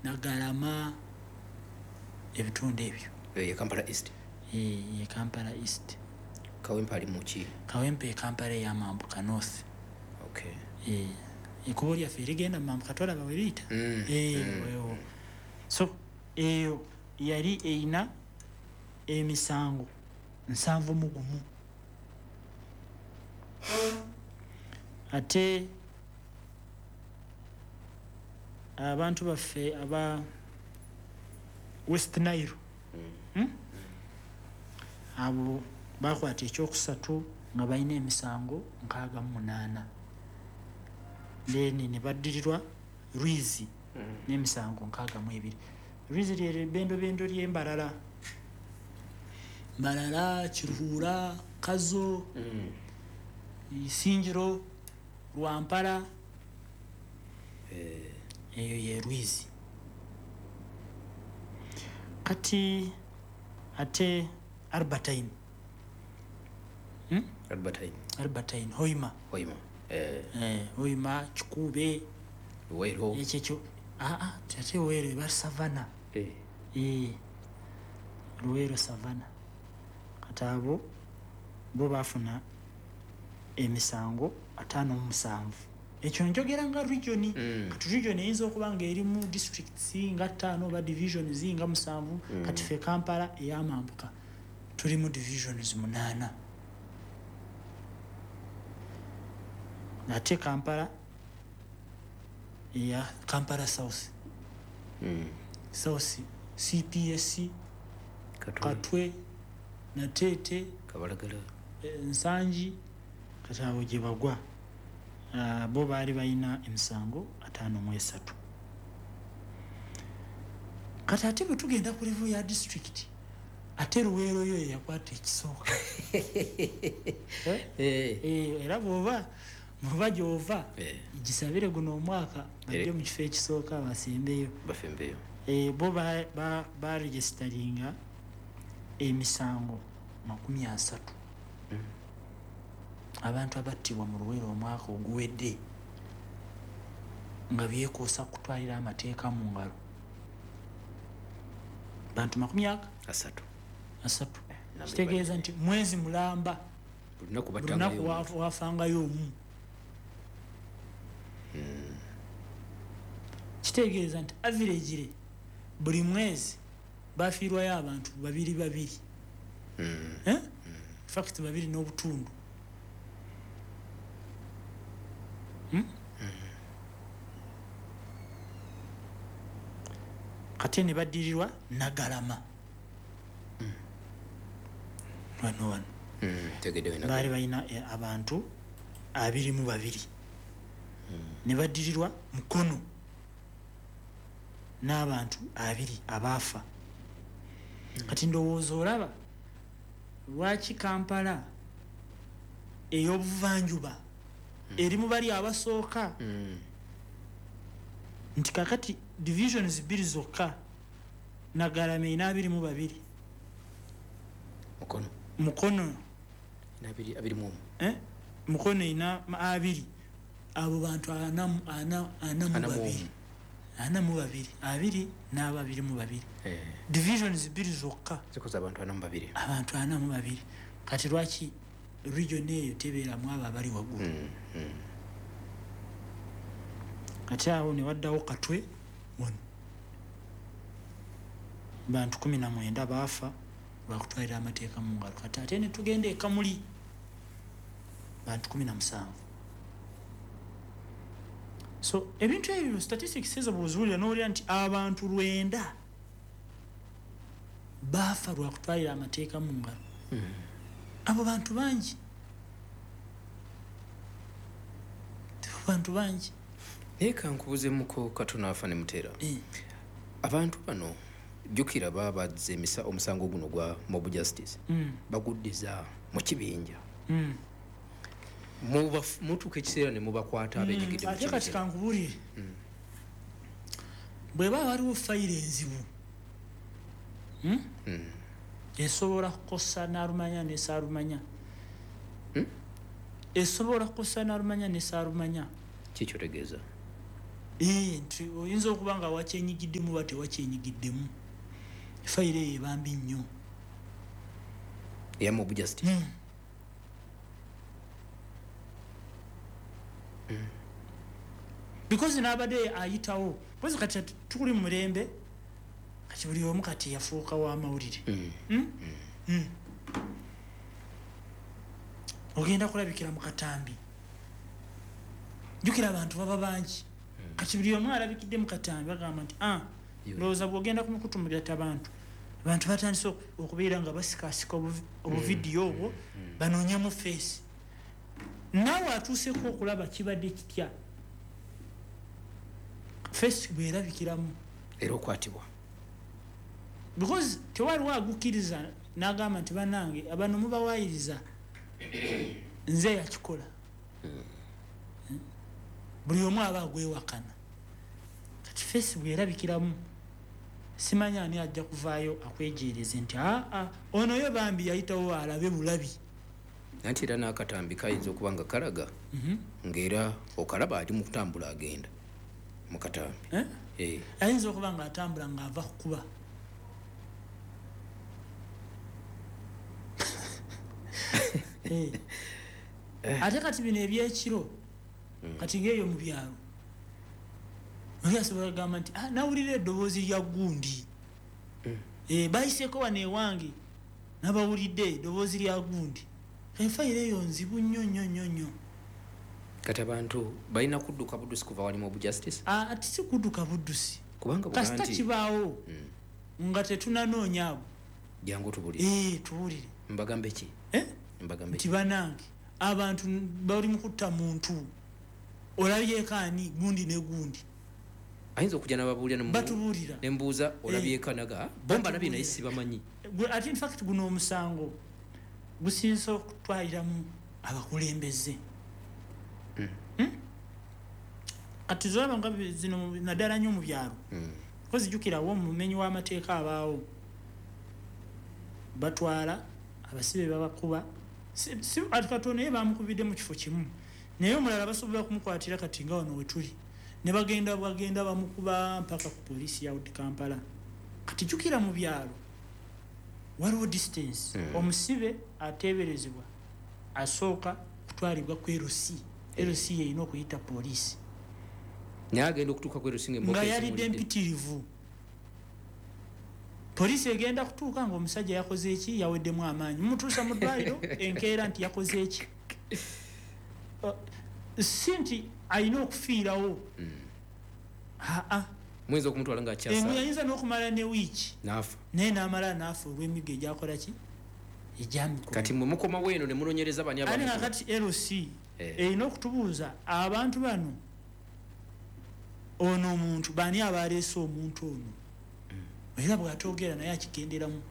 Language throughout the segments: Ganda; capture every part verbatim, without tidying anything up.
Nagalama ebitundu ebyo ye Kampala East eh ye Kampala East. Kawempe ali muki Kawempe Kampala ya Mambuka North. Okay eh ekubo lya feri genda Mambuka tola bawirita mm. eh mm. so eyo yali eina emisango nsanvu mugumu ate abantu baffe aba West Nile mm. hmm? abo bakwata ekyokusatu nga balina emisango nkaaga munana leni ne baddirirwa Rwizi mm. n'emisango nkaaga mu ebiri. Rwizi lye bendo bendo ly'embalala Mbalala, Kiruhura, Kazo mm. Isinjiro, Rwampara eh eyo ye Rwizi. Kati ate Albertine hmm? Albertine Albertine Hoima Hoima eh eh Hoima Chikube Wero ekyo ah ah tate Wero ba Savannah eh eh Wero Savannah katabo bo bafuna emisango atano musanvu. Ekyo njogera nga region mm. kati region eyinza okubanga eri mu districts nga ttaano ba divisions nga musanvu mm. kati fe Kampala eyamambuka tuli mu divisions munana. Nate Kampala ya Kampala South mm. South C P S C Katwe, Katwe Natete Kabalagala e, Nsanji katabo gye bagwa uh, bo baali balina emisango ataano mu esatu. Kati ate bwe tugenda ku level ya district ate Luweero yo yakwata ekisooka eh? eh, era bw'oba muba gy'ova eh. gisabire guno omwaka bajje eh. mu kifo ekisooka basembeyo bafembeyo eh, bo ba, ba, ba registeringa emisango makumi asatu mm. abantu abattibwa mu Luweero omwaka oguwedde nga byekoosa kutwalira amateeka mu ngalo bantu makumi asatu asatu kitegeeza nti mwezi mulamba lunaku wafangayo omu mm. kitegeeza nti average buli mwezi bafiirwayo abantu babiri babiri mm. eh? mm. fact babiri n'obutundu hmm? mm. kati ne baddirirwa Nagalama mm. wano wano mm. baali balina abantu abiri mu babiri mm. ne baddirirwa Mukono n'abantu abiri abaafa mm. kati ndowooza olaba lwaki Kampala ey'obuvanjuba mm. eri mu bali abasooka mm. nti kakati divisions bbiri zokka Nagalama ina abiri mu babiri Mukono Mukono nabiri abiri mu eh Mukono ina abiri abo bantu ana ana ana mu babiri ana mu babiri abiri n'ababiri mu babiri eh divisions bbiri zokka zikoza abantu ana mu babiri abantu ana mu babiri kati lwaki region eyo tebeera mu aba bali waggulu mm. mm. kati awo ne waddawo Katwe wano bantu kumi na mwenda baafa lwakutwalira amateeka mu ngalo kati ate ne tugenda e Kamuli bantu kumi na musanvu. So ebintu ebyo statistics ezo bw'oziwulira n'olya nti abantu lwenda baafa lwakutwalira amateeka mu ngalo mm. abo bantu bangi bantu bangi eka nkubuze muko katono afa ne mutera eh. abantu bano jukira babadze emisa omusango guno gwa mob justice mm. baguddiza mu kibinja mm. muba mutuka ekiseera ne mubakwata abenyigidde mu kibinja ate kati kankubulire mm. bwe baba waliwo fayiro enzibu hmm? mm. esobola kukosa n'alumanya n'esaalumanya hmm? esobola kukosa n'alumanya n'esaalumanya kikyo tegeeza eh nti oyinza okuba nga wakyenyigiddemu bate wakyenyigiddemu fayiro eyo ebambi nnyo ya Mob Justice. Mm. Mm. Because nabade ayitawo pozi kati tukuli mu mirembe kati buli omu kati yafuuka wa mawulire. Mm. Mm? Mm. Mm. Ogenda kulabikira mu katambi jukira abantu baba bangi Mm. kati buli omu alabikidde mu katambi bagamba nti ah ndowooza bw'ogenda kumukutumulira abantu abantu batandise okubeera nga basikasika obuvidiyo obwo banoonyemu face naawe atuuseko okulaba kibadde kitya face bwerabikiramu era okwatibwa because tewaliwo agukkiriza n'agamba nti bannange abano mubawayiriza nze yakikola buli omu aba agwewakana kati face bwerabikiramu simanyi ani ajja kuvaayo akwejeereze nti aa ono yo bambi yayitawo alabe bulabi nanti era n'akatambi kayinza okuba nga kalaga ng'era okalaba ali mu kutambula agenda mu katambi eh ayinza okuba nga atambula ng'ava kukuba eh ate kati bino ebyekiro kati ng'eyo mu byalo oli asobola kugamba nti ah nawulira eddoboozi lya gundi eh bayiseko wano ewange nabawulidde eddoboozi lya gundi enfayiro eyo nzibu nnyo nnyo nnyo nnyo kati abantu balina kudduka buddusi kuva wali Mob Justice ah ati si kudduka buddusi kubanga kasita kibaawo nga tetunanoonya abo jangu tubulire eh tuwulire mbagambe ki eh mbagambe nti banange abantu bali mu kutta muntu olabyeko ani gundi ne gundi ayinza okujja n'ababuulira batubuulira nembuuza olabyeko naga bomba nabye naye sibamanyi ati in fact guno omusango gusinza okutwaliramu abakulembeze kati zolaba nga zino naddala nnyo mu byalo kozijjukirawo omumenyi w'amateeka abaawo batwala abasibe babakuba ati katono naye bamukubidde mu kifo kimu naye omulala basobola kumukwatira kati nga wano wetuli ne bagenda bagenda bamukuba mpaka ku poliisi ya Kampala kati jjukira mu byalo waliwo distance omusibe ateeberezebwa asooka kutwalibwa ku L C L C yeyina okuyita poliisi naye agenda okutuuka ku L C nga yalidde mpitirivu poliisi egenda kutuuka ng'omusajja yakoze eki yaweddemu amaanyi mumutuusa mu ddwaliro enkeera nti yakoze eki si nti alina okufiirawo aa mwinza okumutwala nga akyasa yayinza n'okumala ne wiiki naafa naye n'amala naafa olw'emigo egyakola ki ejyamikono kati mwe mukomawo eno ne munoonyereza bani ate nga kati L C erina okutubuuza abantu bano ono omuntu bani aba aleese omuntu ono era bw'atoogera naye akigenderamu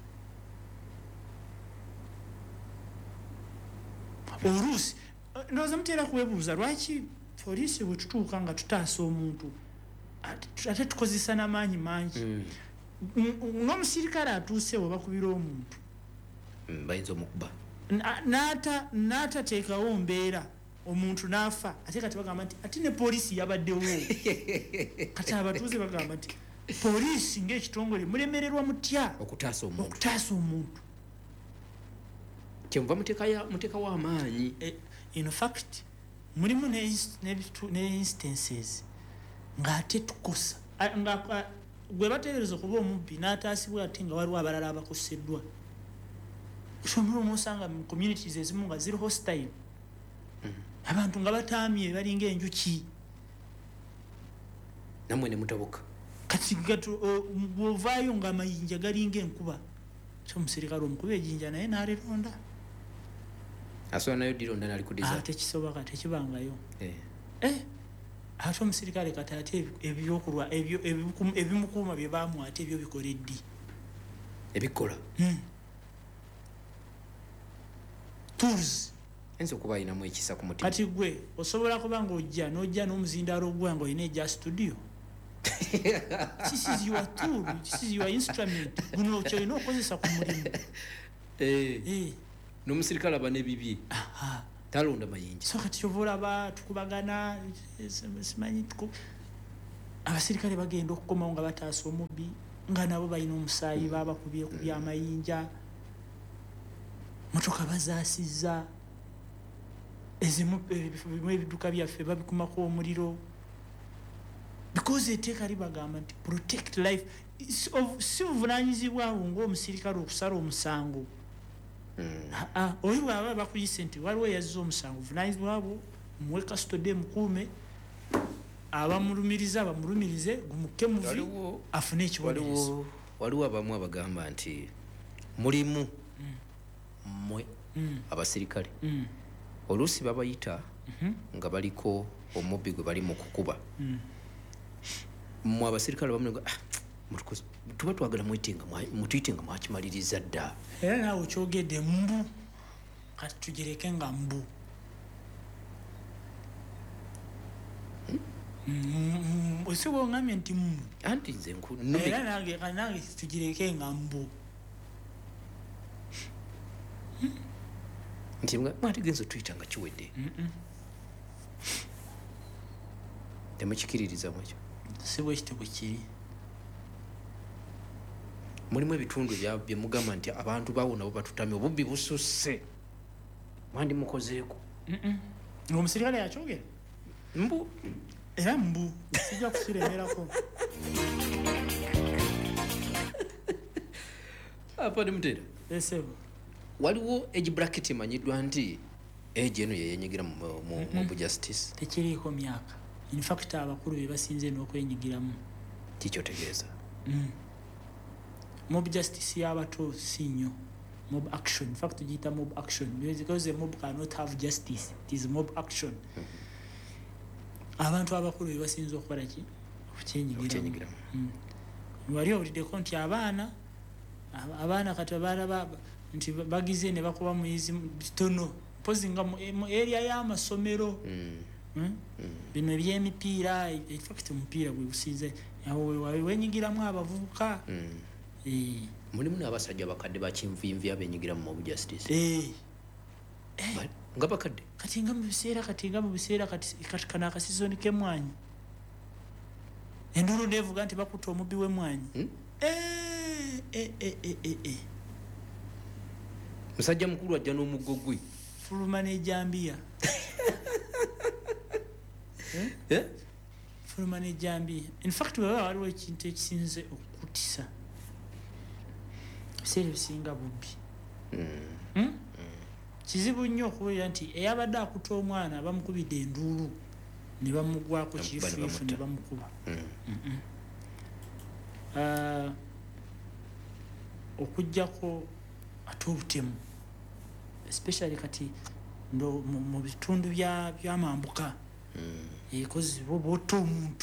oluusi ndowooza muteera kwebuuza lwaki poliisi bwe tutuuka nga tutaasa omuntu ate tukozesa n'amaanyi mangi n'omusirikale atuusewo bakubira omuntu bayinza omukuba n'atateekawo mbeera omuntu n'afa ate kati bagamba nti ate ne poliisi yabaddewo kati abatuuze bagamba nti poliisi ng'ekitongole mulemererwa mutya okutaasa omuntu okutaasa omuntu kyemuva muteekawo amaanyi in fact mulimu ne instances ng'ate tukosa gwe bateebereza okuba omubbi n'ataasibwa ate nga waliwo abalala abakoseddwa somulwa omusanga mu communities ezimu nga ziri hostile abantu nga bataamye balinga enjuki namwe ne mutabuka kati bw'ovaayo ng'amayinja galinga enkuba kyomusirikale omukuba ejjinja naye n'alironda asobola nayo dironda n'alikudiza tekisoboka tekibangayo ate omusirikale kati ate ebyokulwa ebimukuuma bye baamu ate ebyo bikola eddi ebikola tools ensi okuba ayinamu ekisa ku mutima kati gwe osobola kuba ng'ojja n'ojja n'omuzindaalo ogwa nga olina ejja studio this is your tool this is your instrument guno kyolina okozesa ku mulimu n'omusirikale aba n'ebibye talonda mayinja so kati kyova olaba tukubagana simanyi abasirikale bagenda okukomawo nga bataasa omubbi nga nabo balina omusaayi babakubye ku byamayinja motoka bazaasizza ezimu ebimu ebidduka byaffe babikumako omuliro because etteeka libagamba nti protect life si buvunaanyizibwawo ng'omusirikale okusala omusango oli bwaba bakuyise nti waliwo yazza omusango buvunaanyizibwabo muwe kasitode mukuume abamulumiriza bamulumirize gumukke muvi afune ekibonerezo waliwo abamu abagamba nti mulimu mmwe abasirikale oluusi babayita nga baliko omubbi gwe bali mu kukuba mmwe abasirikale bamu tuba twagala mutuyite nga mwakimaliriza dda era naawe kyogedde mbu kati tugereke nga mbu osiba ongambye nti mbu anti nze era nange nange tugireke nga mbu nti mwati genza tuyita nga kiwedde temukikiririza mwekyo si bwe kiti bwe kiri mulimu ebitundu bye mugamba nti abantu bawo nabo batutamye obubbi bususse mwandi mukozeeko ng'omusirikale yakyogera mbu era mbu sijja kukiremerako apa ne mutera esebo waliwo age bracket emanyiddwa nti age eno yeyenyigira mu bu justice tekiriiko myaka in fact abakulu be basinze n'okwenyigiramu kikyotegeeza mob justice y'abato si nnyo mob action in fact tugiyita mob action because a mob cannot have justice, it is mob action. Abantu abakulu be basinze okukola ki okukyenyigiramu wali owuliddeko nti abaana abaana kati balaba nti bagize ne bakuba muyizi tono mpozi nga mu area y'amasomero bino ebyemipiira effect omupiira gwe gusinze wenyigiramu abavubuka mulimu n'abasajja bakadde bakinvimvi abenyigira mu mob justice nga bakadde kati nga mu biseera kati nga mu biseera kati kana akasizoni k'emmwanyi endulu nevuga nti bakuta omubbi w'emmwanyi musajja mukulu ajja n'omuggo gwe fuluma n'ejambiya fuluma n'ejambiya in fact baba waliwo ekintu ekisinze okukutisa biseera ebisinga bubbi kizibu nnyo okubeera nti eyabadde akuta omwana bamukubidde enduulu ne bamugwako kifuifu ne bamukuba okujjako ate obutemu especially kati mu bitundu byamambuka ekozi bwota omuntu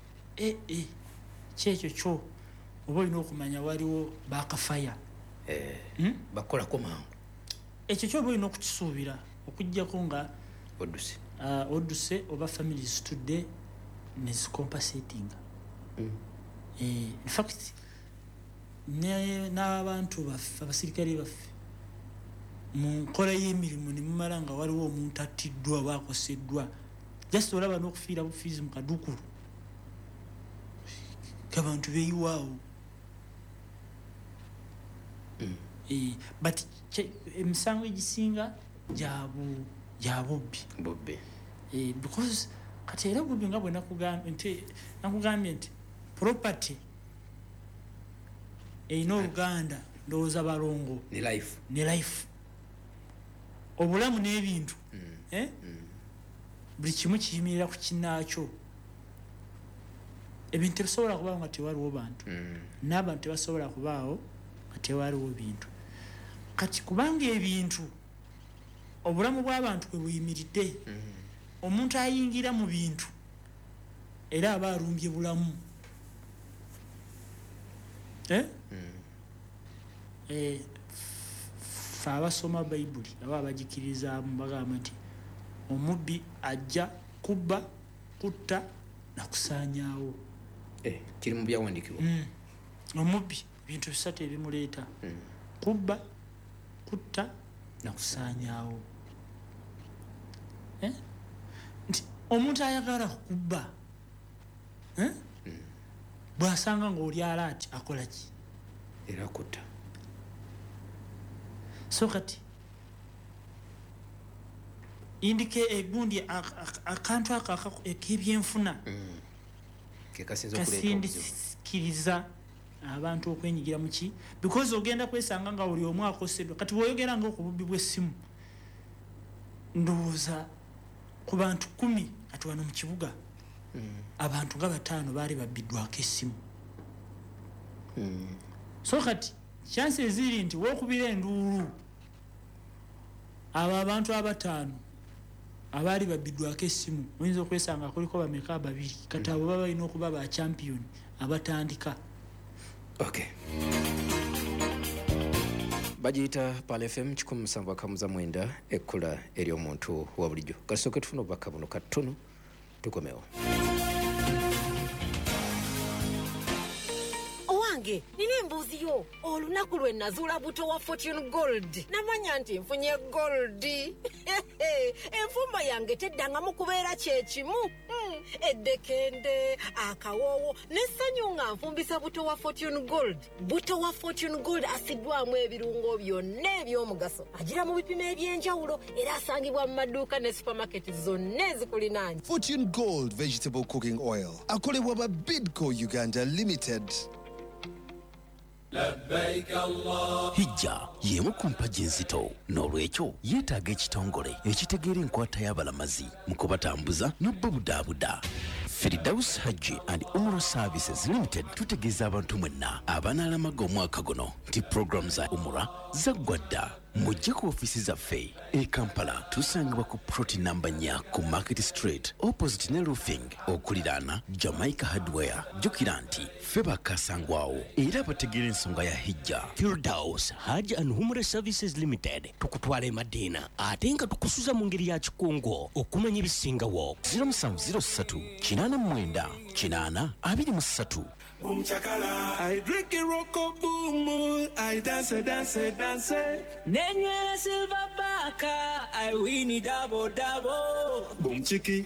kyekyo kyo oba olina okumanya waliwo bakafaya bakolako mangu ekyo kyoba olina okukisuubira okujjako nga oduse oduse oba family zitudde nezicompensatinga in fact n'abantu baffe abasirikale baffe mu nkola y'emirimu ne mumala nga waliwo omuntu attiddwa baakoseddwa just olaba n'okufiira bufiizi mu kadukulu k'abantu beeyiwaawo but emisango egisinga gyabubbi bubbi because kati era bubbi nga bwe nakugambye nti property erina oluganda ndowooza balongo ne life ne life obulamu n'ebintu buli kimu kiyimirira ku kinnaakyo ebintu tebisobola kubaawo nga tewaliwo bantu n'abantu tebasobola kubaawo nga tewaliwo bintu kati kubanga ebintu obulamu bw'abantu bwe buyimiridde omuntu ayingira mu bintu era aba alumbye bulamu fe abasoma bayibuli aba abagikiririzaamu bagamba nti omubbi ajja kubba kutta nakusaanyaawo kiri mu byawandiikibwa omubbi bintu bisatu ebimuleeta kubba kutta nakusaanyaawo nti omuntu ayagala kubba bw'asanga ng'oli alaati akola ki era kutta. so kati indike egundi akantu ako ek'ebyenfuna kasindikiriza abantu okwenyigira mu ki because ogenda kwesanga nga buli omu akoseddwa kati bw'oyogera nga okububbi bw'essimu ndowooza ku bantu kumi ati wano mu kibuga abantu nga bataano baali babbiddwako essimu so kati chance eziri nti wokubira enduulu abo abantu abataano abaali babbiddwako essimu oyinza okwesanga kuliko bameka babiri kati abo baba balina okuba ba champion abatandika. Okay. Bajita Pal F M kikumi musanvu akamuza mwenda ekkula eri omuntu wa bulijjo. Kasooke tufuna obubaka buno katono tukomewo. Owange nina embuuzi yo olunaku lwe nazuula buto wa Fortune Gold namanya nti nfunye gold. Enfumba yange teddangamu kubeera kyekimu eddekende akawoowo n'essanyu nga nfumbisa buto wa Fortune Gold. Buto wa Fortune Gold asiddwamu ebirungo byonna eby'omugaso agira mu bipimo eby'enjawulo era asangibwa mu maduuka ne supermarket zonna ezikulinaanye. Fortune Gold Vegetable Cooking Oil akolebwa ba Bidco Uganda Limited. Hijja yemu ku mpagi enzito n'olwekyo yeetaaga ekitongole ekitegeera enkwata y'abalamazi mu kubatambuza n'obbabudaabuda. Firdaus Hajji and Umrah Services Limited tutegeeza abantu mwenna abanaalamaga omwaka guno nti program za Umrah zaggwa dda. Mujje ku ofisi zaffe e Kampala tusangibwa ku ploti namba nnya ku Market Street opposite ne roofing okuliraana Jamaica Hardware. Jjukira nti ffe bakasangwawo era bategeera ensonga ya hijja. Firdaus Hajji and Umrah Services Limited tukutwala e Madina ate nga tukusuza mu ngeri ya kikungo okumanya ebisingawo. zero seven zero three kinaana mwenda kinaana abiri mu ssatu. Boom chakala, I drink a rocko boom, I dance, dance, dance. Nenye silver baka, I win it double double. Boom chiki.